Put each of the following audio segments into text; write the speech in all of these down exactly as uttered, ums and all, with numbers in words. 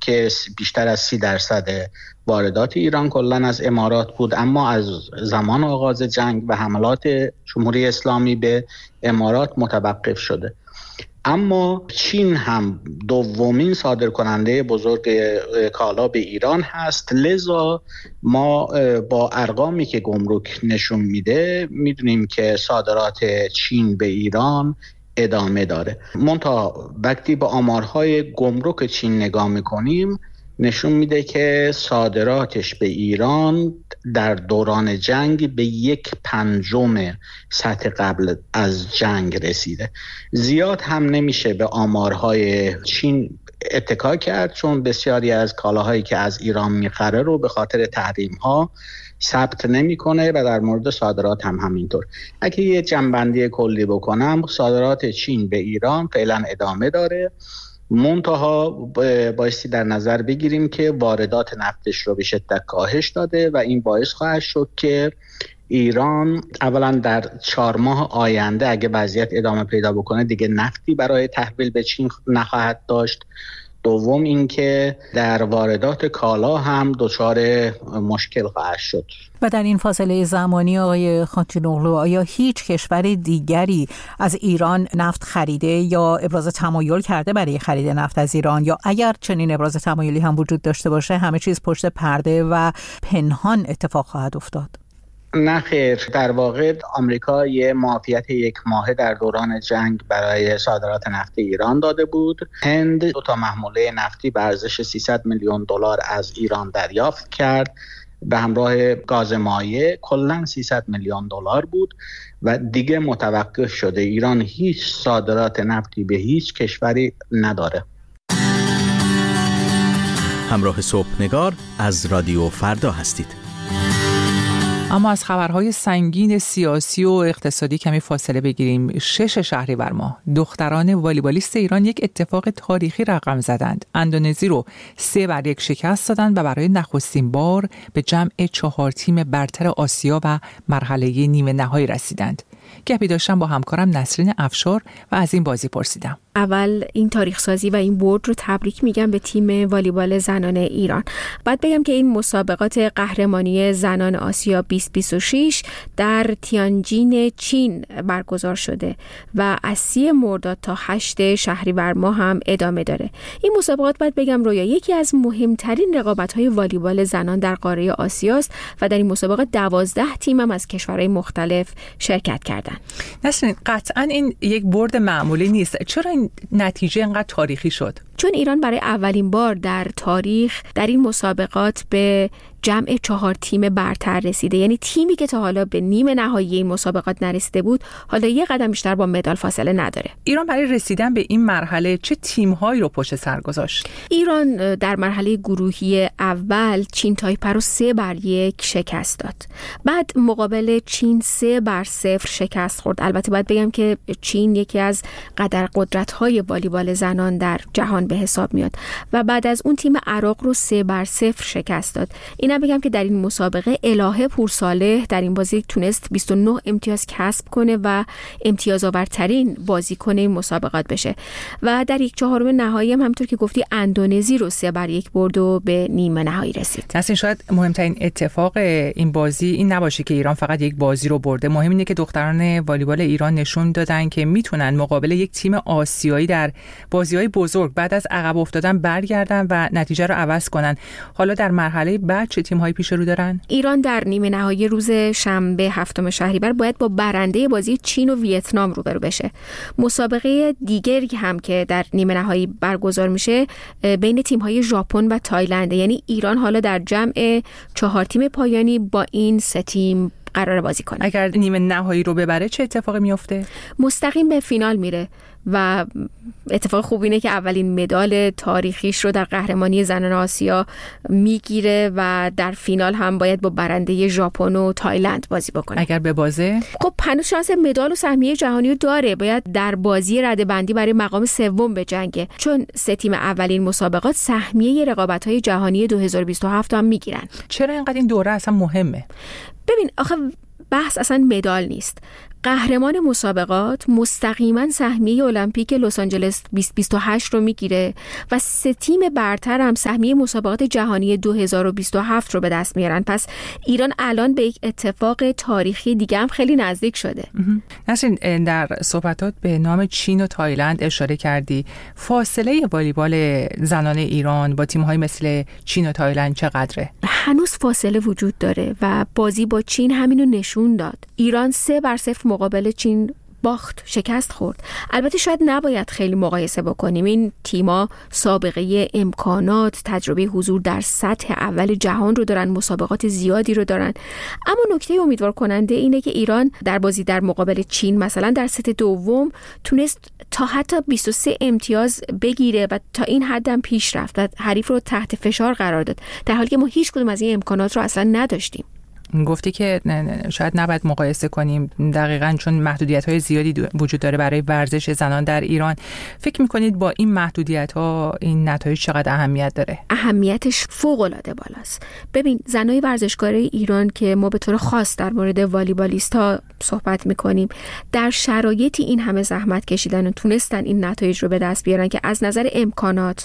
که بیشتر از سی درصد واردات ایران کلاً از امارات بود، اما از زمان آغاز جنگ و حملات جمهوری اسلامی به امارات متوقف شده. اما چین هم دومین صادرکننده بزرگ کالا به ایران هست، لذا ما با ارقامی که گمرک نشون میده میدونیم که صادرات چین به ایران ادامه داره. منتها وقتی با آمارهای گمرک چین نگاه میکنیم نشون میده که صادراتش به ایران در دوران جنگ به یک پنجم سطح قبل از جنگ رسیده. زیاد هم نمیشه به آمارهای چین اتکا کرد، چون بسیاری از کالاهایی که از ایران میخره رو به خاطر تحریم‌ها ثبت نمیکنه و در مورد صادرات هم همینطور. اگه یه جنبندی کلی بکنم، صادرات چین به ایران فعلا ادامه داره، منتها بایستی در نظر بگیریم که واردات نفتش رو به شدت کاهش داده و این باعث خواهد شد که ایران اولا در چهار ماه آینده اگه وضعیت ادامه پیدا بکنه دیگه نفتی برای تحویل به چین نخواهد داشت. دوم اینکه در واردات کالا هم دچار مشکل خواهد شد. و در این فاصله زمانی آقای خانچینوغلو، آیا هیچ کشور دیگری از ایران نفت خریده یا ابراز تمایل کرده برای خرید نفت از ایران، یا اگر چنین ابراز تمایلی هم وجود داشته باشه همه چیز پشت پرده و پنهان اتفاق خواهد افتاد؟ نه خیر، در واقع آمریکا یه معافیت یک ماهه در دوران جنگ برای صادرات نفت ایران داده بود. هند دو تا محموله نفتی به ارزش سیصد میلیون دلار از ایران دریافت کرد به همراه گاز مایع، کلاً سیصد میلیون دلار بود و دیگه متوقف شده. ایران هیچ صادرات نفتی به هیچ کشوری نداره. همراه صبحنگار از رادیو فردا هستید. اما از خبرهای سنگین سیاسی و اقتصادی کمی فاصله بگیریم. شش شهریور ماه دختران والیبالیست ایران یک اتفاق تاریخی رقم زدند. اندونزی رو سه بر یک شکست دادند و برای نخستین بار به جمع چهار تیم برتر آسیا و مرحله نیمه نهایی رسیدند. گپی داشتم با همکارم نسرین افشار و از این بازی پرسیدم. اول این تاریخ سازی و این برد رو تبریک میگم به تیم والیبال زنان ایران. بعد بگم که این مسابقات قهرمانی زنان آسیا بیست بیست و شش در تیانجین چین برگزار شده و از سی مرداد تا هشت شهریور ماه هم ادامه داره. این مسابقات باید بگم رویا یکی از مهمترین رقابت‌های والیبال زنان در قاره آسیاست و در این مسابقات دوازده تیم هم از کشورهای مختلف شرکت کردن. نسرین، قطعاً این یک برد معمولی نیست. چرا این نتیجه اینقدر تاریخی شد؟ چون ایران برای اولین بار در تاریخ در این مسابقات به جمع چهار تیم برتر رسیده، یعنی تیمی که تا حالا به نیمه نهایی این مسابقات نرسیده بود حالا یه قدم بیشتر با مدال فاصله نداره. ایران برای رسیدن به این مرحله چه تیم‌هایی رو پشت سر گذاشت؟ ایران در مرحله گروهی اول چین تایپه رو سه بر یک شکست داد. بعد مقابل چین سه بر صفر شکست خورد. البته باید بگم که چین یکی از قدر قدرت‌های والیبال زنان در جهان به حساب میاد و بعد از اون تیم عراق رو سه بر صفر شکست داد. اینا بگم که در این مسابقه الهه پورصالح در این بازی تونست بیست و نه امتیاز کسب کنه و امتیاز آورترین بازیکن این مسابقات بشه و در یک چهارم نهایی هم همونطور که گفتی اندونزی رو سه بر یک برد و به نیمه نهایی رسید. اصلا شاید مهمترین اتفاق این بازی این نباشه که ایران فقط یک بازی رو برده. مهم اینه که دختران والیبال ایران نشون دادن که میتونن مقابل یک تیم آسیایی در بازی‌های بزرگ بعد از عقب افتادن برگردن و نتیجه رو عوض کنن. حالا در مرحله بعد چه تیم‌هایی پیش رو دارن؟ ایران در نیمه نهایی روز شنبه هفتم شهریور باید با برنده بازی چین و ویتنام روبرو بشه. مسابقه دیگری هم که در نیمه نهایی برگزار میشه بین تیم‌های ژاپن و تایلند، یعنی ایران حالا در جمع چهار تیم پایانی با این سه تیم قرار بازی کنه. اگر نیمه نهایی رو ببره چه اتفاقی میفته؟ مستقیم به فینال میره و اتفاق خوب اینه که اولین مدال تاریخیش رو در قهرمانی زنان آسیا میگیره و در فینال هم باید با برنده ژاپن و تایلند بازی بکنه. اگر به بازه خب هنوز شانس مدال و سهمیه جهانی رو داره، باید در بازی رده‌بندی برای مقام سوم بجنگه، چون سه تیم اولین مسابقات سهمیه رقابت‌های جهانی دو هزار و بیست و هفت هم میگیرن. چرا اینقدر این دوره اصلا مهمه؟ ببین آخه بحث اصلا مدال نیست. قهرمان مسابقات مستقیما سهمیه المپیک لس آنجلس بیست بیست و هشت رو میگیره و سه تیم برتر هم سهمیه مسابقات جهانی دو هزار و بیست و هفت رو به دست میارن. پس ایران الان به یک اتفاق تاریخی دیگه هم خیلی نزدیک شده. نسرین، در صحبتات به نام چین و تایلند اشاره کردی. فاصله والیبال زنان ایران با تیم‌های مثل چین و تایلند چقدره؟ هنوز فاصله وجود داره و بازی با چین همینو نشون داد. ایران سه بر صفر مقابل چین باخت، شکست خورد. البته شاید نباید خیلی مقایسه بکنیم. این تیما سابقه امکانات، تجربه حضور در سطح اول جهان رو دارن، مسابقات زیادی رو دارن. اما نکته امیدوار کننده اینه که ایران در بازی در مقابل چین مثلا در ست دوم تونست تا حتی بیست و سه امتیاز بگیره و تا این حدم پیش رفت و حریف رو تحت فشار قرار داد، در حالی که ما هیچ کدوم از این امکانات رو اصلا نداشتیم. گفتی که شاید نباید مقایسه کنیم، دقیقاً چون محدودیت‌های زیادی وجود داره برای ورزش زنان در ایران. فکر می‌کنید با این محدودیت‌ها این نتایج چقدر اهمیت داره؟ اهمیتش فوق‌العاده بالاست. ببین، زنای ورزشکار ایران که ما به طور خاص در مورد والیبالیست‌ها صحبت می‌کنیم، در شرایطی این همه زحمت کشیدن و تونستن این نتایج رو به دست بیارن که از نظر امکانات،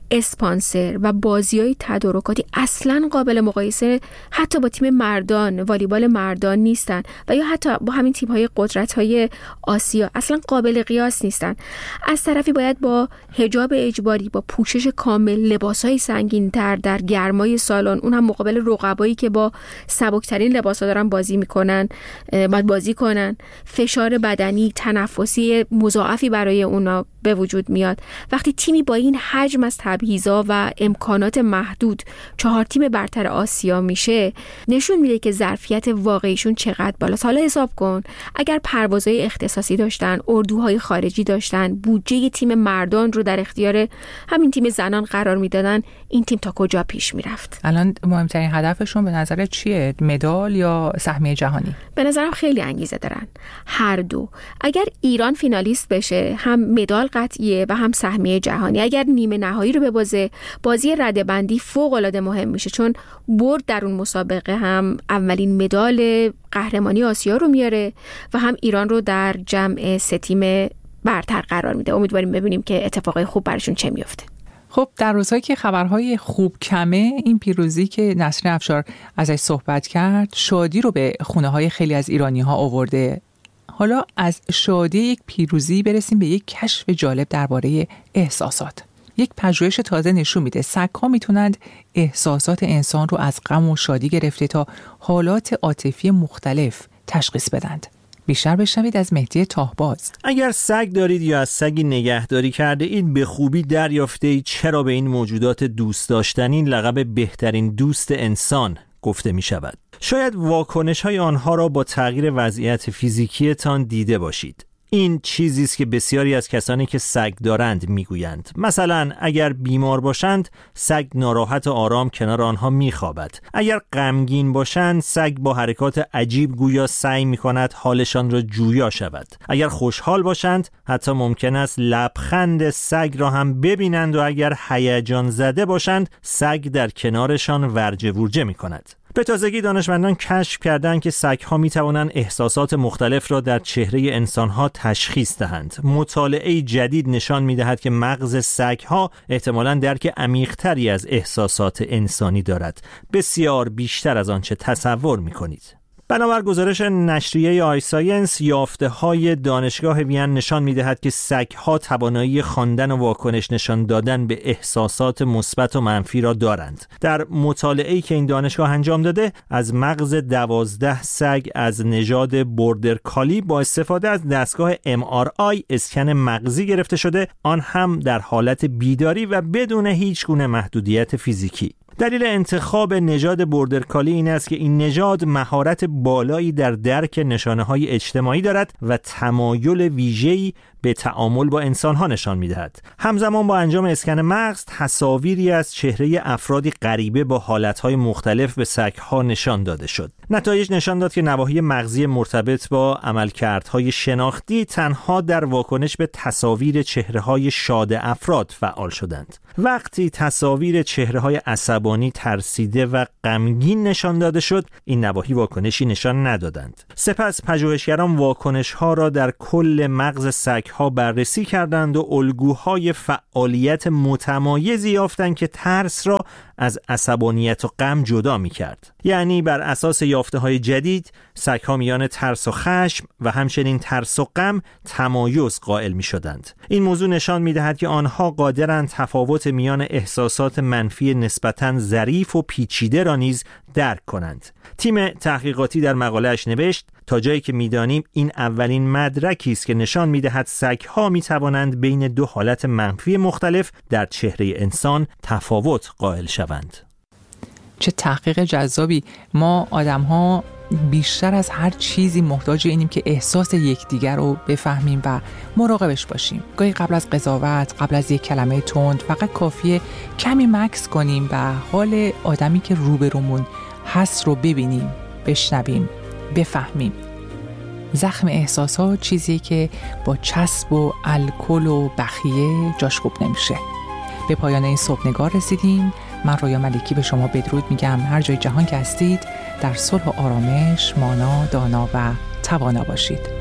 اسپانسر و بازی‌های تدارکاتی اصلاً قابل مقایسه حتی با تیم مرد والیبال مردان نیستن و یا حتی با همین تیم‌های قدرت‌های آسیا اصلا قابل قیاس نیستن. از طرفی باید با حجاب اجباری، با پوشش کامل، لباس‌های سنگین‌تر در گرمای سالن، اون هم مقابل رقبایی که با سبکترین لباس‌ها دارن بازی میکنن، باید بازی کنن. فشار بدنی، تنفسی مضاعفی برای اونا به وجود میاد. وقتی تیمی با این حجم از تبعیضا و امکانات محدود چهار تیم برتر آسیا میشه، نشون میده که ظرفیت واقعیشون چقدر بالاست. حالا حساب کن اگر پروازهای اختصاصی داشتن، اردوهای خارجی داشتن، بودجه تیم مردان رو در اختیار همین تیم زنان قرار میدادن، این تیم تا کجا پیش میرفت؟ الان مهمترین هدفشون به نظر چیه؟ مدال یا سهمیه جهانی؟ به نظرم خیلی انگیزه دارن هر دو. اگر ایران فینالیست بشه، هم مدال قطعیه و هم سهمیه جهانی. اگر نیمه نهایی رو ببازه، بازی رده‌بندی فوق‌العاده مهم میشه، چون برد در اون مسابقه هم اولین مدال قهرمانی آسیا رو میاره و هم ایران رو در جمع سه تیم برتر قرار میده. امیدواریم ببینیم که اتفاقای خوب براشون چه میفته. خب در روزهایی که خبرهای خوب کمه، این پیروزی که نسرین افشار ازش صحبت کرد شادی رو به خونه های خیلی از ایرانی ها آورده. حالا از شادی یک پیروزی برسیم به یک کشف جالب درباره احساسات. یک پژوهش تازه نشون میده سگ‌ها میتونند احساسات انسان رو از غم و شادی گرفته تا حالات عاطفی مختلف تشخیص بدند. بیشتر بشنوید از مهدی تاهباز. اگر سگ دارید یا از سگی نگهداری کرده اید، به خوبی دریافته اید چرا به این موجودات دوست داشتنی لقب بهترین دوست انسان گفته می شود. شاید واکنش های آنها را با تغییر وضعیت فیزیکیتان دیده باشید. این چیزی است که بسیاری از کسانی که سگ دارند میگویند. مثلا اگر بیمار باشند، سگ ناراحت و آرام کنار آنها میخوابد. اگر غمگین باشند، سگ با حرکات عجیب گویا سعی میکند حالشان را جویا شود. اگر خوشحال باشند، حتی ممکن است لبخند سگ را هم ببینند و اگر هیجان زده باشند، سگ در کنارشان ورجه ورجه میکند. به تازگی دانشمندان کشف کردند که سگ‌ها می‌توانند احساسات مختلف را در چهره انسان‌ها تشخیص دهند. مطالعه جدید نشان می‌دهد که مغز سگ‌ها احتمالاً درک عمیق‌تری از احساسات انسانی دارد، بسیار بیشتر از آنچه تصور می‌کنید. بنابر گزارش نشریه آی ساینس، یافته‌های دانشگاه وین نشان می‌دهد که سگ‌ها توانایی خواندن و واکنش نشان دادن به احساسات مثبت و منفی را دارند. در مطالعه‌ای که این دانشگاه انجام داده، از مغز دوازده سگ از نژاد بوردر کالی با استفاده از دستگاه ام آر آی اسکن مغزی گرفته شده، آن هم در حالت بیداری و بدون هیچ گونه محدودیت فیزیکی. دلیل انتخاب نژاد بوردر کالی این است که این نژاد مهارت بالایی در درک نشانه‌های اجتماعی دارد و تمایل ویژه‌ای به تعامل با انسان‌ها نشان می‌دهد. همزمان با انجام اسکن مغز تصاویری از چهره افرادی غریبه با حالت‌های مختلف به سگ‌ها نشان داده شد. نتایج نشان داد که نواحی مغزی مرتبط با عملکردهای شناختی تنها در واکنش به تصاویر چهره‌های شاد افراد فعال شدند. وقتی تصاویر چهره‌های عصبانی، ترسیده و غمگین نشان داده شد، این نواحی واکنشی نشان ندادند. سپس پژوهشگران واکنش‌ها را در کل مغز سگ‌ها بررسی کردند و الگوهای فعالیت متمایزی یافتند که ترس را از عصبانیت و غم جدا می‌کرد. یعنی بر اساس یافته‌های جدید، سگ‌ها میان ترس و خشم و همچنین ترس و غم تمایز قائل می‌شدند. این موضوع نشان می‌دهد که آنها قادرند تفاوت میان احساسات منفی نسبتاً ظریف و پیچیده را نیز درک کنند. تیم تحقیقاتی در مقاله‌اش نوشت: تا جایی که می‌دانیم این اولین مدرکی است که نشان می‌دهد سگ‌ها می‌توانند بین دو حالت منفی مختلف در چهره انسان تفاوت قائل شوند. چه تحقیق جذابی. ما آدم‌ها بیشتر از هر چیزی محتاج اینیم که احساس یکدیگر رو بفهمیم و مراقبش باشیم. گاهی قبل از قضاوت، قبل از یک کلمه تند، فقط کافیه کمی مکث کنیم و حال آدمی که روبرومون هست رو ببینیم، بشنویم، بفهمیم. زخم احساسات چیزی که با چسب و الکل و بخیه جاش خوب نمیشه. به پایان این صبحنگار رسیدیم. من رویا ملکی به شما بدرود میگم. هر جای جهان که هستید در صلح و آرامش مانا، دانا و توانا باشید.